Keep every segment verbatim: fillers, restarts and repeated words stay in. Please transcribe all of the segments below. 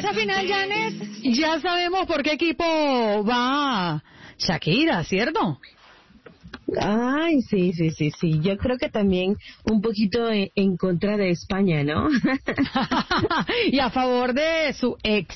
esa final, Janet, ya sabemos por qué equipo va Shakira, ¿cierto? Ay, sí, sí, sí, sí. Yo creo que también un poquito en, en contra de España, ¿no? Y a favor de su ex.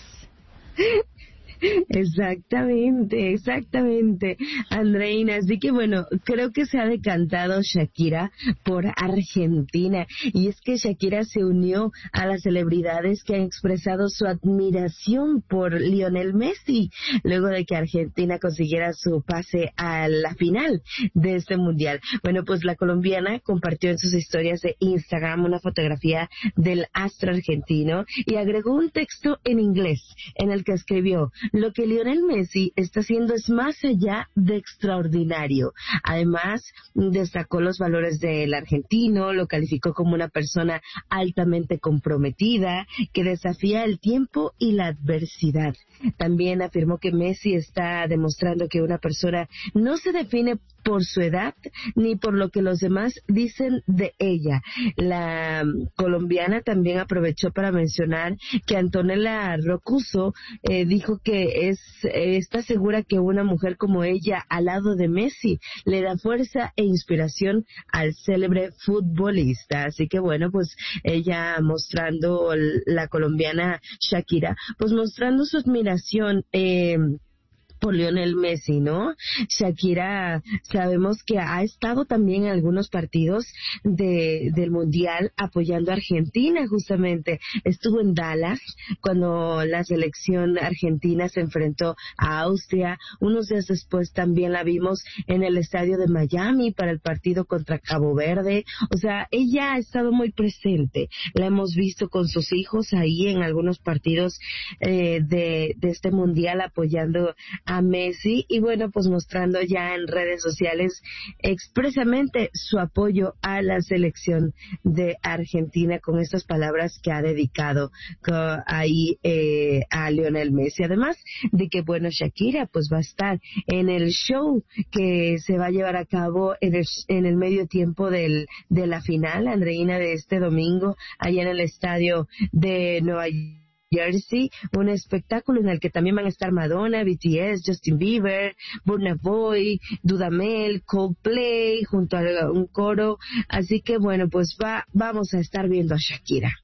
Exactamente, exactamente, Andreina. Así que bueno, creo que se ha decantado Shakira por Argentina. Y es que Shakira se unió a las celebridades que han expresado su admiración por Lionel Messi, luego de que Argentina consiguiera su pase a la final de este mundial. Bueno, pues la colombiana compartió en sus historias de Instagram una fotografía del astro argentino y agregó un texto en inglés en el que escribió: lo que Lionel Messi está haciendo es más allá de extraordinario. Además, destacó los valores del argentino, lo calificó como una persona altamente comprometida, que desafía el tiempo y la adversidad. También afirmó que Messi está demostrando que una persona no se define por su edad ni por lo que los demás dicen de ella. La colombiana también aprovechó para mencionar que Antonella Roccuzzo eh, dijo que es eh, está segura que una mujer como ella al lado de Messi le da fuerza e inspiración al célebre futbolista. Así que bueno, pues ella mostrando, la colombiana Shakira, pues mostrando su admiración eh, por Lionel Messi, ¿no? Shakira, sabemos que ha estado también en algunos partidos de, del Mundial apoyando a Argentina, justamente. Estuvo en Dallas cuando la selección argentina se enfrentó a Austria. Unos días después también la vimos en el estadio de Miami para el partido contra Cabo Verde. O sea, ella ha estado muy presente. La hemos visto con sus hijos ahí en algunos partidos eh, de, de este Mundial apoyando a a Messi y bueno, pues mostrando ya en redes sociales expresamente su apoyo a la selección de Argentina con estas palabras que ha dedicado uh, ahí eh, a Lionel Messi. Además de que bueno, Shakira pues va a estar en el show que se va a llevar a cabo en el, en el medio tiempo del, de la final, Andreina, de este domingo allá en el estadio de Nueva York. Jersey, un espectáculo en el que también van a estar Madonna, B T S, Justin Bieber, Burna Boy, Dudamel, Coldplay, junto a un coro. Así que bueno, pues va, vamos a estar viendo a Shakira.